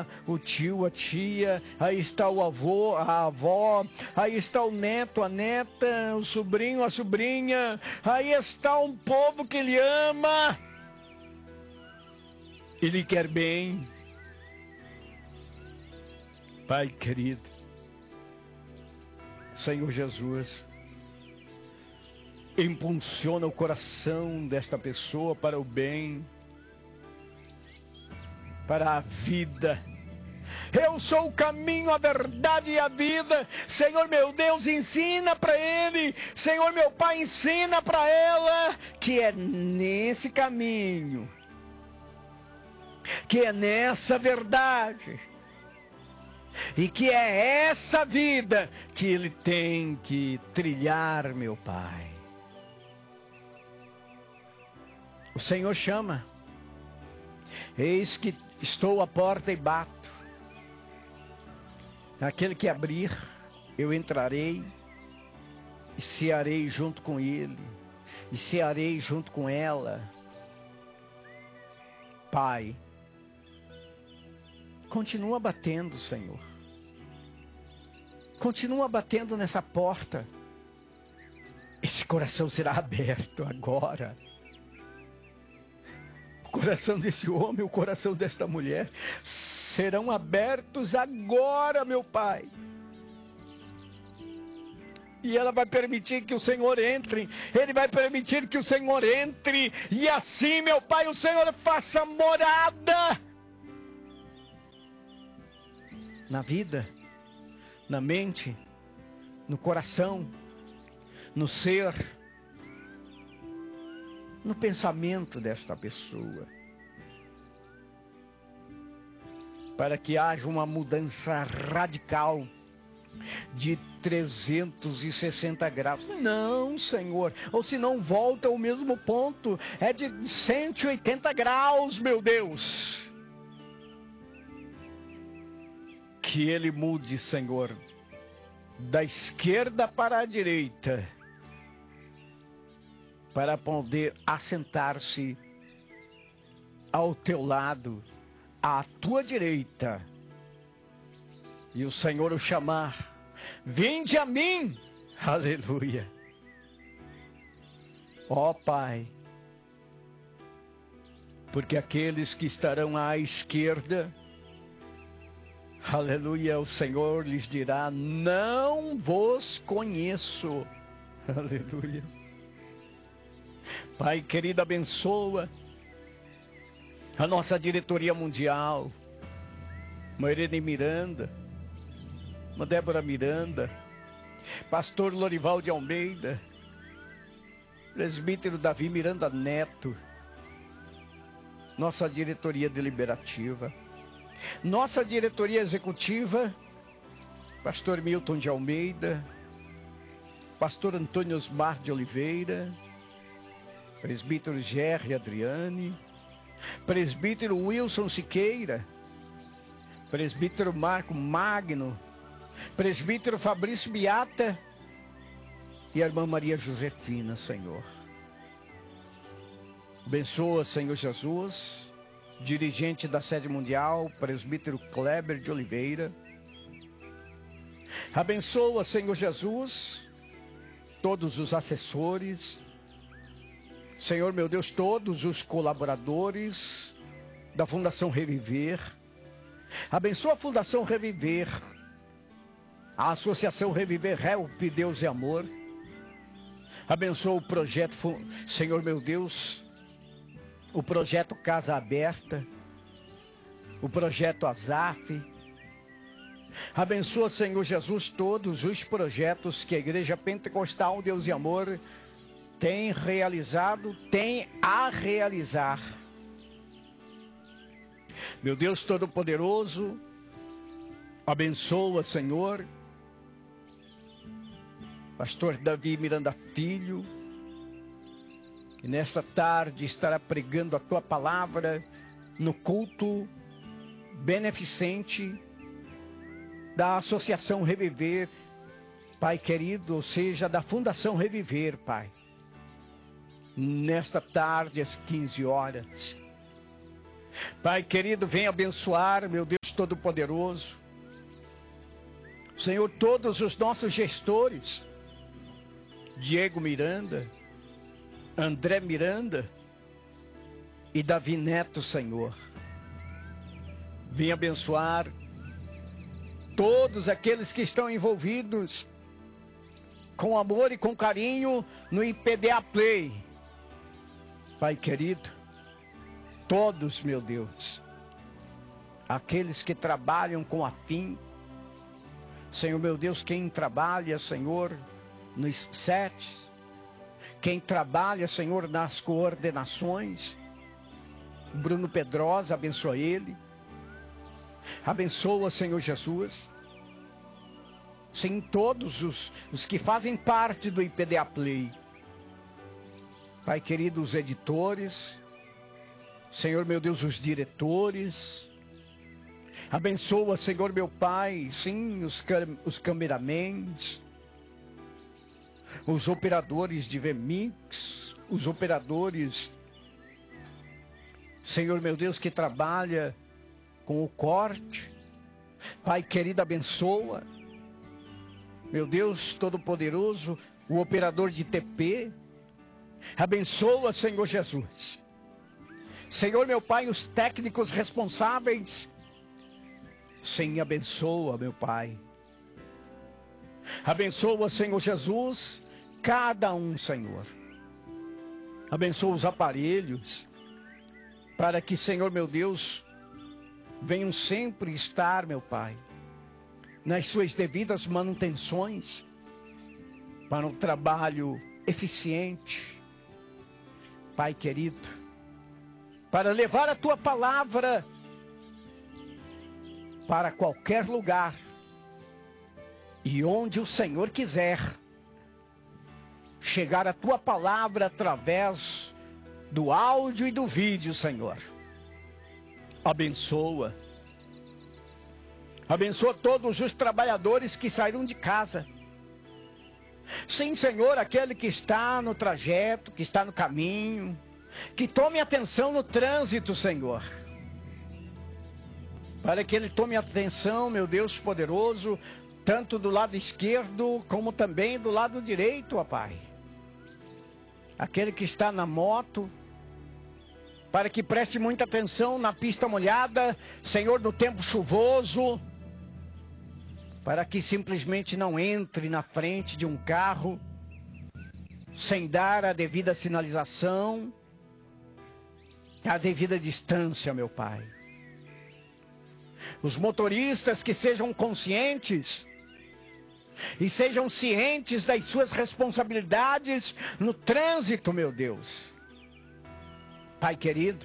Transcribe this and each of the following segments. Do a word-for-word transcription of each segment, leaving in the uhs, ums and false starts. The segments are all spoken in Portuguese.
está o tio, a tia, aí está o avô, a avó, aí está o neto, a neta, o sobrinho, a sobrinha, aí está um povo que Ele ama, Ele quer bem. Pai querido, Senhor Jesus, impulsiona o coração desta pessoa para o bem, para a vida. Eu sou o caminho, a verdade e a vida. Senhor meu Deus, ensina para ele. Senhor meu Pai, ensina para ela que é nesse caminho, que é nessa verdade, e que é essa vida que ele tem que trilhar, meu Pai. O Senhor chama. Eis que estou à porta e bato. Aquele que abrir, eu entrarei e cearei junto com ele, e cearei junto com ela. Pai, continua batendo, Senhor. Continua batendo nessa porta. Esse coração será aberto agora. O coração desse homem, o coração desta mulher serão abertos agora, meu Pai. E ela vai permitir que o Senhor entre. Ele vai permitir que o Senhor entre. E assim, meu Pai, o Senhor faça morada na vida, na mente, no coração, no ser, no pensamento desta pessoa, para que haja uma mudança radical de trezentos e sessenta graus. Não, Senhor, ou se não volta ao mesmo ponto, é de cento e oitenta graus, meu Deus. Que ele mude, Senhor, da esquerda para a direita, para poder assentar-se ao teu lado, à tua direita, e o Senhor o chamar: vinde a mim, aleluia. Ó Pai, porque aqueles que estarão à esquerda, aleluia, o Senhor lhes dirá: não vos conheço, aleluia. Pai querido, abençoa a nossa diretoria mundial, uma Irene Miranda, uma Débora Miranda, pastor Lorival de Almeida, presbítero Davi Miranda Neto, nossa diretoria deliberativa, nossa diretoria executiva, pastor Milton de Almeida, pastor Antônio Osmar de Oliveira, presbítero Gerry Adriane, presbítero Wilson Siqueira, presbítero Marco Magno, presbítero Fabrício Beata e a irmã Maria Josefina, Senhor. Abençoa, Senhor Jesus, dirigente da sede mundial, presbítero Kleber de Oliveira. Abençoa, Senhor Jesus, todos os assessores, Senhor meu Deus, todos os colaboradores da Fundação Reviver. Abençoa a Fundação Reviver, a Associação Reviver Help Deus e Amor. Abençoa o projeto, Senhor meu Deus, o projeto Casa Aberta, o projeto Azaf. Abençoa, Senhor Jesus, todos os projetos que a Igreja Pentecostal Deus e Amor tem realizado, tem a realizar. Meu Deus Todo-Poderoso, abençoa, Senhor, pastor Davi Miranda Filho, que nesta tarde estará pregando a tua palavra no culto beneficente da Associação Reviver, Pai querido, ou seja, da Fundação Reviver, Pai. Nesta tarde, às quinze horas, Pai querido, vem abençoar, meu Deus Todo-Poderoso. Senhor, todos os nossos gestores, Diego Miranda, André Miranda e Davi Neto, Senhor. Vem abençoar todos aqueles que estão envolvidos com amor e com carinho no I P D A Play. Pai querido, todos, meu Deus, aqueles que trabalham com afinco, Senhor, meu Deus, quem trabalha, Senhor, nos sets, quem trabalha, Senhor, nas coordenações, Bruno Pedrosa, abençoa ele, abençoa, Senhor Jesus, sim, todos os, os que fazem parte do I P D A Play, Pai querido, os editores, Senhor, meu Deus, os diretores, abençoa, Senhor, meu Pai, sim, os, os cameramans, os operadores de V-Mix, os operadores, Senhor, meu Deus, que trabalha com o corte, Pai querido, abençoa, meu Deus Todo-Poderoso, o operador de T P, abençoa, Senhor Jesus, Senhor, meu Pai, os técnicos responsáveis, sim, abençoa, meu Pai. Abençoa, Senhor Jesus, cada um, Senhor. Abençoa os aparelhos, para que, Senhor, meu Deus, venham sempre estar, meu Pai, nas suas devidas manutenções, para um trabalho eficiente, Pai querido, para levar a Tua palavra para qualquer lugar e onde o Senhor quiser chegar a Tua palavra através do áudio e do vídeo, Senhor. Abençoa. Abençoa todos os trabalhadores que saíram de casa. Sim, Senhor, aquele que está no trajeto, que está no caminho, que tome atenção no trânsito, Senhor. Para que ele tome atenção, meu Deus poderoso, tanto do lado esquerdo, como também do lado direito, ó Pai. Aquele que está na moto, para que preste muita atenção na pista molhada, Senhor, no tempo chuvoso, para que simplesmente não entre na frente de um carro, sem dar a devida sinalização, a devida distância, meu Pai. Os motoristas que sejam conscientes e sejam cientes das suas responsabilidades no trânsito, meu Deus. Pai querido,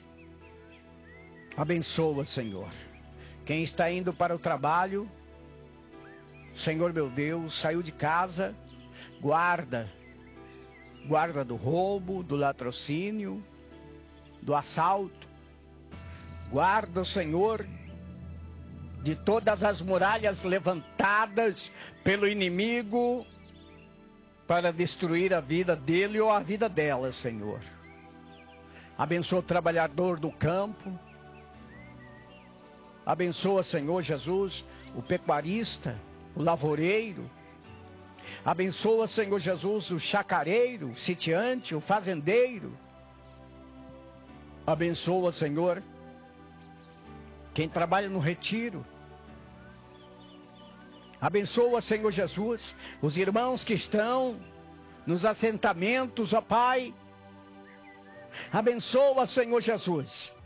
abençoa, Senhor. Quem está indo para o trabalho, Senhor, meu Deus, saiu de casa, guarda. Guarda do roubo, do latrocínio, do assalto. Guarda, Senhor, de todas as muralhas levantadas pelo inimigo para destruir a vida dele ou a vida dela, Senhor. Abençoa o trabalhador do campo. Abençoa, Senhor Jesus, o pecuarista, o lavoureiro. Abençoa, Senhor Jesus, o chacareiro, o sitiante, o fazendeiro. Abençoa, Senhor, quem trabalha no retiro. Abençoa, Senhor Jesus, os irmãos que estão nos assentamentos, ó Pai. Abençoa, Senhor Jesus.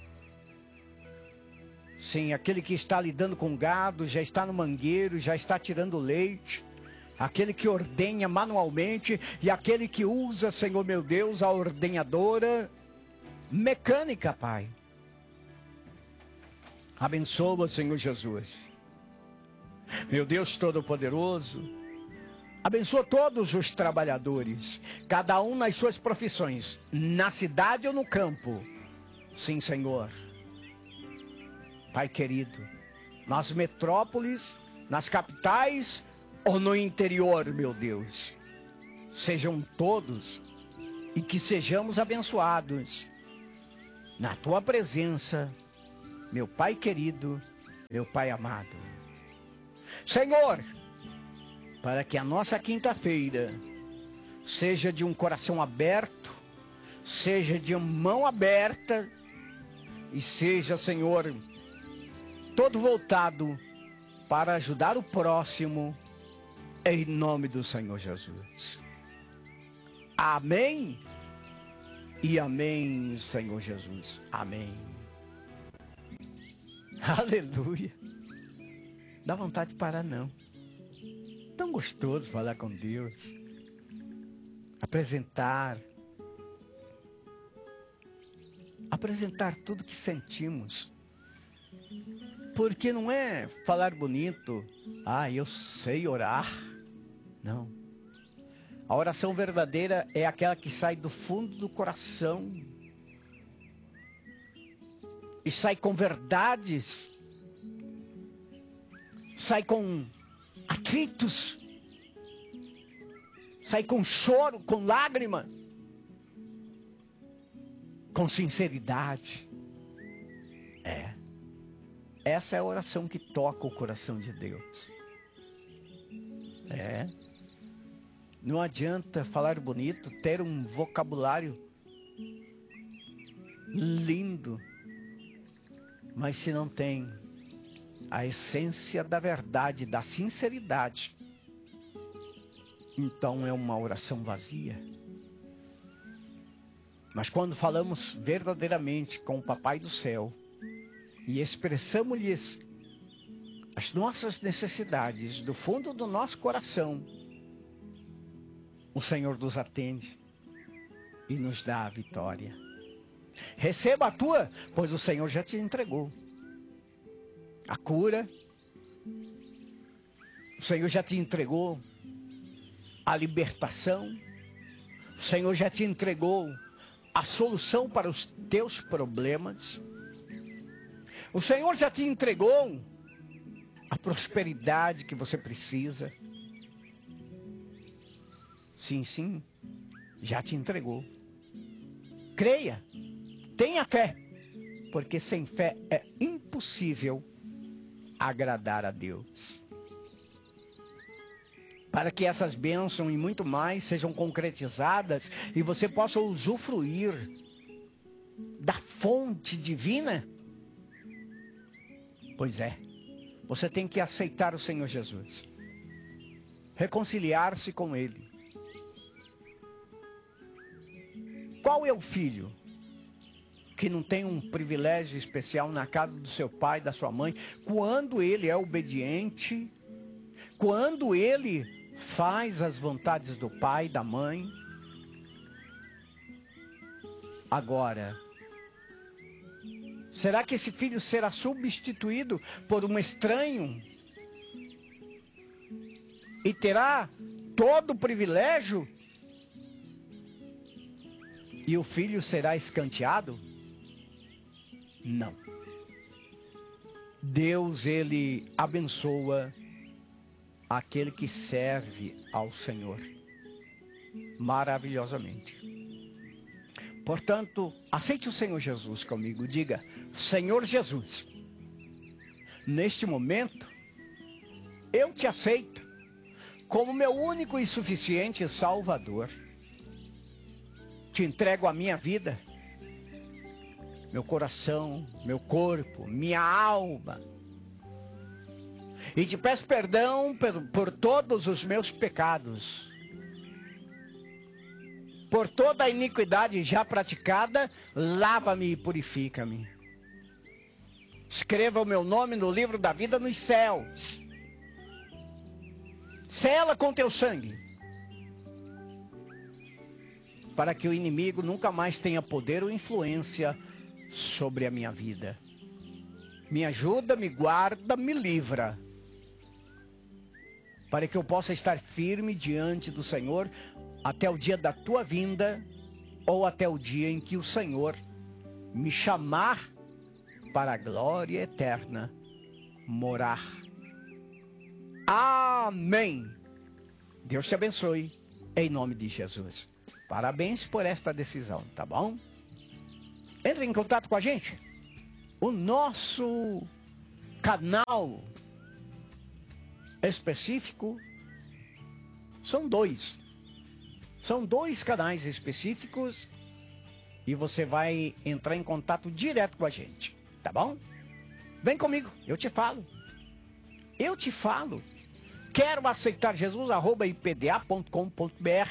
Sim, aquele que está lidando com gado, já está no mangueiro, já está tirando leite. Aquele que ordenha manualmente e aquele que usa, Senhor meu Deus, a ordenhadora mecânica, Pai. Abençoa, Senhor Jesus. Meu Deus Todo-Poderoso, abençoa todos os trabalhadores, cada um nas suas profissões, na cidade ou no campo. Sim, Senhor. Pai querido, nas metrópoles, nas capitais ou no interior, meu Deus. Sejam todos e que sejamos abençoados. na tua presença, meu Pai querido, meu Pai amado. Senhor, para que a nossa quinta-feira seja de um coração aberto, seja de mão aberta, e seja, Senhor, todo voltado para ajudar o próximo, em nome do Senhor Jesus. Amém e amém, Senhor Jesus. Amém. Aleluia. Dá vontade de parar, não. Tão gostoso falar com Deus. Apresentar. Apresentar tudo que sentimos. Porque não é falar bonito. Ah, eu sei orar. Não. A oração verdadeira é aquela que sai do fundo do coração. E sai com verdades. Sai com atritos. Sai com choro, com lágrima. Com sinceridade. É. Essa é a oração que toca o coração de Deus. É. Não adianta falar bonito, ter um vocabulário lindo, mas se não tem a essência da verdade, da sinceridade, então é uma oração vazia. Mas quando falamos verdadeiramente com o Papai do Céu e expressamos-lhes as nossas necessidades do fundo do nosso coração, o Senhor nos atende e nos dá a vitória. Receba a tua, pois o Senhor já te entregou. A cura, o Senhor já te entregou. A libertação, o Senhor já te entregou. A solução para os teus problemas. O Senhor já te entregou a prosperidade que você precisa. Sim, sim, já te entregou. Creia, tenha fé, porque sem fé é impossível agradar a Deus. Para que essas bênçãos e muito mais sejam concretizadas e você possa usufruir da fonte divina, pois é, você tem que aceitar o Senhor Jesus, reconciliar-se com Ele. Qual é o filho que não tem um privilégio especial na casa do seu pai, da sua mãe, quando ele é obediente, quando ele faz as vontades do pai e da mãe? Agora, será que esse filho será substituído por um estranho? E terá todo o privilégio? E o filho será escanteado? Não. Deus, Ele abençoa aquele que serve ao Senhor maravilhosamente. Portanto, aceite o Senhor Jesus comigo. Diga: Senhor Jesus, neste momento, eu te aceito como meu único e suficiente Salvador. Te entrego a minha vida, meu coração, meu corpo, minha alma. E te peço perdão por, por todos os meus pecados. Por toda a iniquidade já praticada, lava-me e purifica-me. Escreva o meu nome no livro da vida nos céus. Sela com teu sangue, para que o inimigo nunca mais tenha poder ou influência sobre a minha vida. Me ajuda, me guarda, me livra, para que eu possa estar firme diante do Senhor até o dia da tua vinda, ou até o dia em que o Senhor me chamar para a glória eterna morar. Amém. Deus te abençoe, em nome de Jesus. Parabéns por esta decisão, tá bom? Entre em contato com a gente. O nosso canal específico são dois. São dois canais específicos e você vai entrar em contato direto com a gente, tá bom? Vem comigo, eu te falo. Eu te falo. Quero aceitar Jesus, arroba i p d a ponto com ponto b r.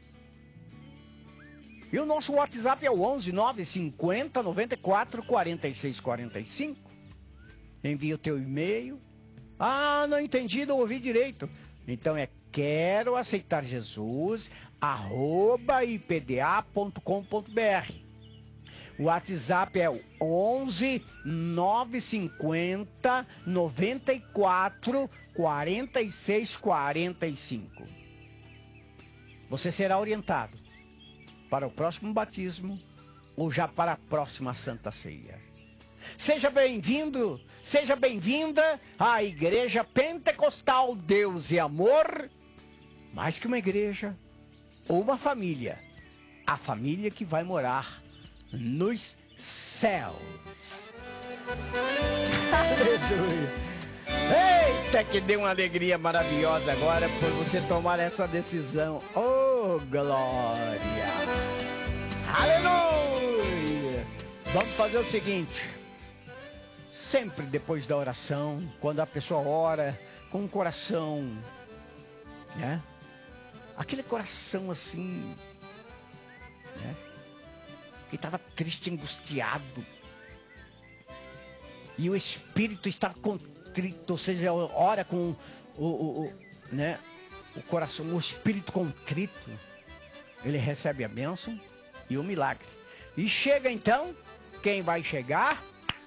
E o nosso WhatsApp é o onze nove cinquenta noventa e quatro quarenta e seis quarenta e cinco. Envia o teu e-mail. Ah, não entendi, não ouvi direito. Então é quero aceitar Jesus, arroba i p d a ponto com ponto b r. O WhatsApp é o onze nove cinquenta noventa e quatro quarenta e seis quarenta e cinco. Você será orientado para o próximo batismo ou já para a próxima Santa Ceia. Seja bem-vindo, seja bem-vinda à Igreja Pentecostal Deus e Amor, mais que uma igreja ou uma família, a família que vai morar nos céus. Aleluia! Eita, que deu uma alegria maravilhosa agora por você tomar essa decisão. Oh, glória! Aleluia! Vamos fazer o seguinte. Sempre depois da oração, quando a pessoa ora com o coração, né? Aquele coração assim, né? Que estava triste, angustiado. E o espírito estava contrito, ou seja, ora com o, o, o, né? o coração, o espírito contrito. Ele recebe a bênção e o milagre. E chega então, quem vai chegar?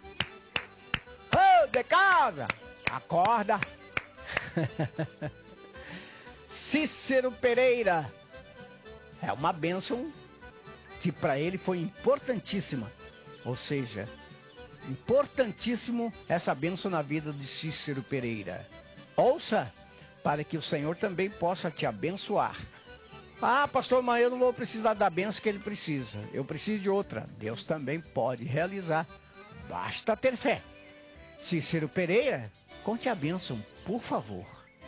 Ô, de casa! Acorda! Cícero Pereira. É uma bênção que para ele foi importantíssima. Ou seja, importantíssimo essa bênção na vida de Cícero Pereira. Ouça, para que o Senhor também possa te abençoar. Ah, pastor, mas eu não vou precisar da bênção que ele precisa. Eu preciso de outra. Deus também pode realizar. Basta ter fé. Cícero Pereira, conte a bênção, por favor.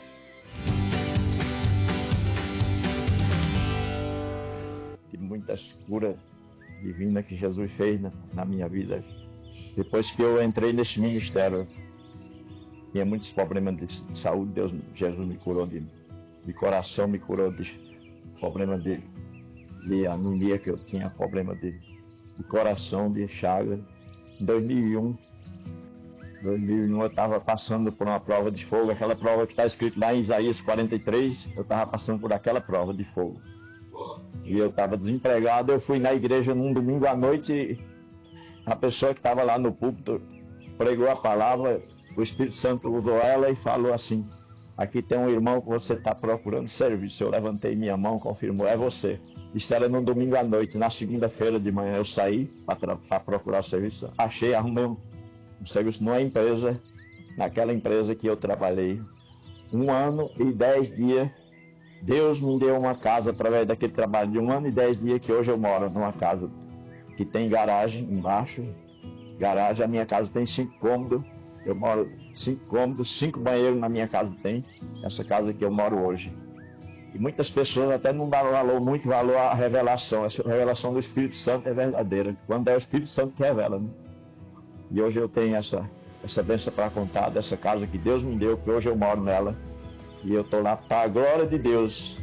De muitas curas divinas que Jesus fez na, na minha vida. Depois que eu entrei nesse ministério, tinha muitos problemas de, de saúde. Deus, Jesus me curou de, de coração, me curou de problema de, de anemia, que eu tinha problema de, de coração, de chaga. Em dois mil e um, dois mil e um eu estava passando por uma prova de fogo, aquela prova que está escrito lá em Isaías quarenta e três, eu estava passando por aquela prova de fogo. E eu estava desempregado, eu fui na igreja num domingo à noite, a pessoa que estava lá no púlpito pregou a palavra, o Espírito Santo usou ela e falou assim: aqui tem um irmão que você está procurando serviço. Eu levantei minha mão, confirmou, é você. Isso era no domingo à noite. Na segunda-feira de manhã eu saí para procurar serviço. Achei, arrumei um, um serviço numa empresa, naquela empresa que eu trabalhei. Um ano e dez dias, Deus me deu uma casa através daquele trabalho de um ano e dez dias, que hoje eu moro numa casa que tem garagem embaixo. Garagem, a minha casa tem cinco cômodos. Eu moro cinco cômodos, cinco banheiros na minha casa tem, essa casa que eu moro hoje. E muitas pessoas até não dão valor, muito valor à revelação. Essa revelação do Espírito Santo é verdadeira, quando é o Espírito Santo que revela, né? E hoje eu tenho essa, essa bênção para contar dessa casa que Deus me deu, que hoje eu moro nela. E eu estou lá para a glória de Deus.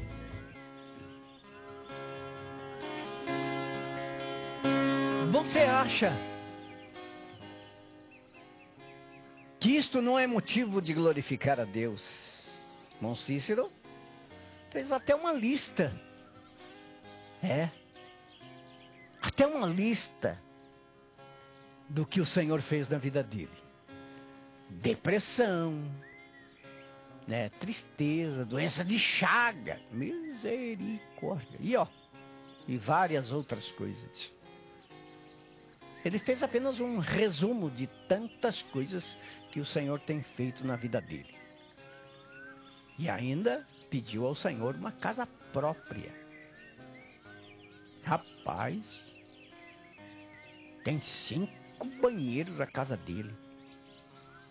Você acha que isto não é motivo de glorificar a Deus? Irmão Cícero fez até uma lista. É. Até uma lista do que o Senhor fez na vida dele. Depressão, né? Tristeza, doença de chaga, misericórdia. E ó, e várias outras coisas. Ele fez apenas um resumo de tantas coisas que o Senhor tem feito na vida dele. E ainda pediu ao Senhor uma casa própria. Rapaz, Tem cinco banheiros a casa dele.